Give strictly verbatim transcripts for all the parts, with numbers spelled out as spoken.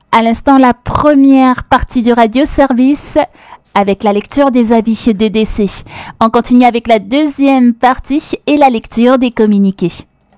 À l'instant, la première partie du radio-service avec la lecture des avis de décès. On continue avec la deuxième partie et la lecture des communiqués.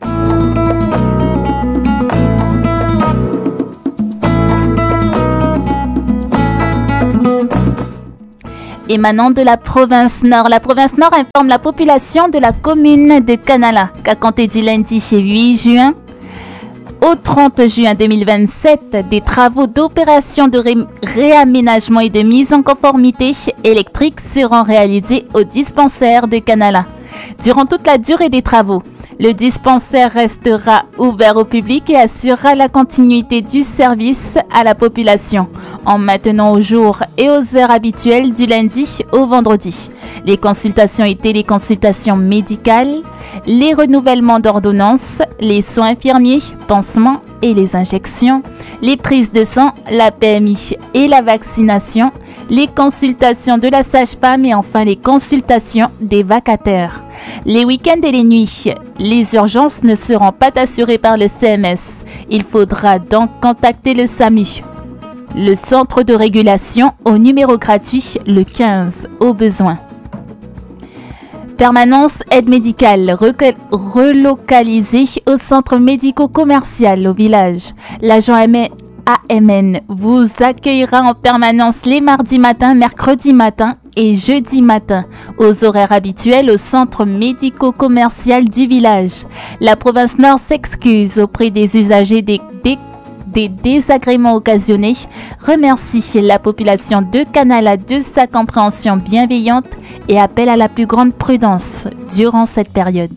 Émanant de la province Nord, la province Nord informe la population de la commune de Canala qu'à compter du lundi huit juin au trente juin deux mille vingt-sept, des travaux d'opération de ré- réaménagement et de mise en conformité électrique seront réalisés au dispensaire de Canala. Durant toute la durée des travaux, le dispensaire restera ouvert au public et assurera la continuité du service à la population en maintenant aux jours et aux heures habituelles du lundi au vendredi. Les consultations et téléconsultations médicales, les renouvellements d'ordonnances, les soins infirmiers, pansements et les injections, les prises de sang, la P M I et la vaccination, les consultations de la sage-femme et enfin les consultations des vacataires. Les week-ends et les nuits, les urgences ne seront pas assurées par le C M S. Il faudra donc contacter le S A M U, le centre de régulation, au numéro gratuit le quinze au besoin. Permanence aide médicale reca- relocalisée au centre médico-commercial au village. L'agent A M N vous accueillera en permanence les mardis matins, mercredis matin et jeudi matin aux horaires habituels au centre médico-commercial du village. La province Nord s'excuse auprès des usagers des, des, des désagréments occasionnés, remercie la population de Canala de sa compréhension bienveillante et appelle à la plus grande prudence durant cette période.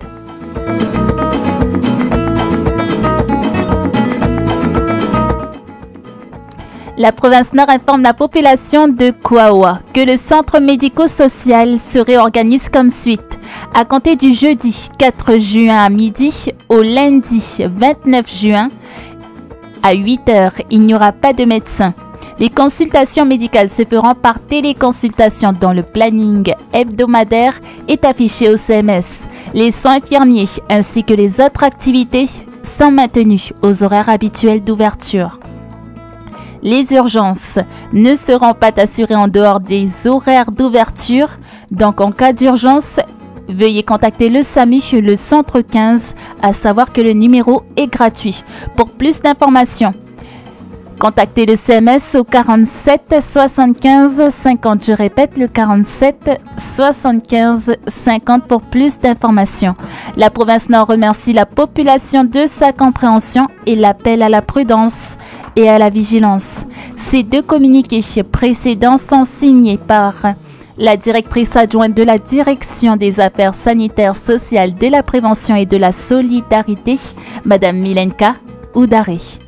La province Nord informe la population de Kouaoua que le centre médico-social se réorganise comme suite. À compter du jeudi quatre juin à midi au lundi vingt-neuf juin à huit heures, il n'y aura pas de médecin. Les consultations médicales se feront par téléconsultation dont le planning hebdomadaire est affiché au C M S. Les soins infirmiers ainsi que les autres activités sont maintenus aux horaires habituels d'ouverture. Les urgences ne seront pas assurées en dehors des horaires d'ouverture. Donc, en cas d'urgence, veuillez contacter le S A M U, le centre quinze, à savoir que le numéro est gratuit. Pour plus d'informations, contactez le C M S au quarante-sept soixante-quinze cinquante. Je répète, le quarante-sept soixante-quinze cinquante pour plus d'informations. La province Nord remercie la population de sa compréhension et l'appelle à la prudence et à la vigilance. Ces deux communiqués précédents sont signés par la directrice adjointe de la Direction des Affaires sanitaires, sociales, de la prévention et de la solidarité, Madame Milenka Oudaré.